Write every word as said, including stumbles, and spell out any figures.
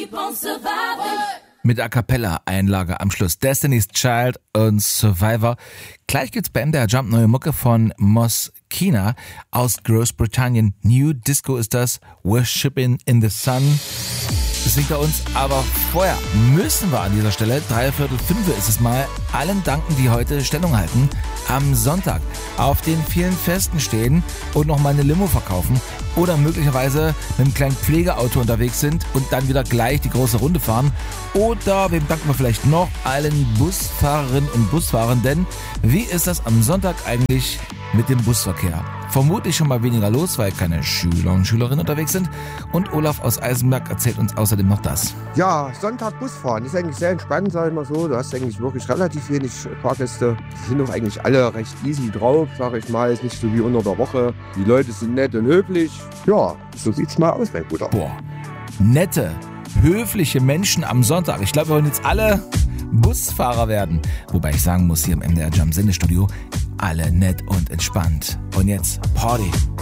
keep on surviving. Mit A Cappella Einlage am Schluss. Destiny's Child und Survivor. Gleich gibt's bei M D R Jump neue Mucke von Moschino aus Großbritannien. New Disco ist das. Worshipping in the Sun. Das singt er uns, aber vorher müssen wir an dieser Stelle, dreiviertel fünf ist es mal, allen danken, die heute Stellung halten, am Sonntag auf den vielen Festen stehen und noch mal eine Limo verkaufen oder möglicherweise mit einem kleinen Pflegeauto unterwegs sind und dann wieder gleich die große Runde fahren. Oder, wem danken wir vielleicht noch? Allen Busfahrerinnen und Busfahrern, denn wie ist das am Sonntag eigentlich mit dem Busverkehr? Vermutlich schon mal weniger los, weil keine Schüler und Schülerinnen unterwegs sind. Und Olaf aus Eisenberg erzählt uns außerdem noch das. Ja, Sonntag Busfahren ist eigentlich sehr entspannt, sag ich mal so. Du hast eigentlich wirklich relativ wenig Fahrgäste. Die sind doch eigentlich alle recht easy drauf, sag ich mal. Ist nicht so wie unter der Woche. Die Leute sind nett und höflich. Ja, so sieht's mal aus, mein Bruder. Boah, nette, höfliche Menschen am Sonntag. Ich glaube, wir wollen jetzt alle Busfahrer werden. Wobei ich sagen muss, hier im M D R Jump Sendestudio, alle nett und entspannt. Und jetzt Party.